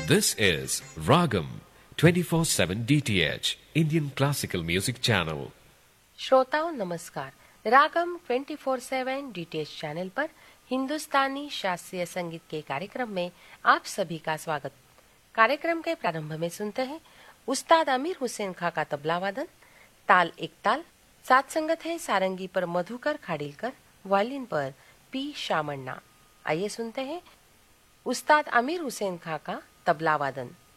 This is Ragam 24/7 DTH Indian Classical Music Channel. श्रोताओं नमस्कार। रागम 24/7 DTH channel पर हिंदुस्तानी शास्त्रीय संगीत के कार्यक्रम में आप सभी का स्वागत। कार्यक्रम के प्रारंभ में सुनते हैं उस्ताद अमीर हुसैन खां का तबला वादन, ताल एक ताल। साथ संगत है सारंगी पर मधुकर खाड़िलकर, वायलिन पर पी शामण्णा। आइए सुनते हैं उस्ताद अमीर हुसैन खां का तबला वादन।